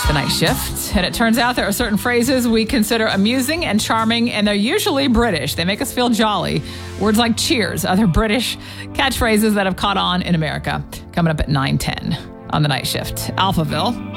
The Night Shift. And it turns out there are certain phrases we consider amusing and charming, and they're usually British. They make us feel jolly. Words like cheers, other British catchphrases that have caught on in America. Coming up at 9:10 on The Night Shift. Alphaville.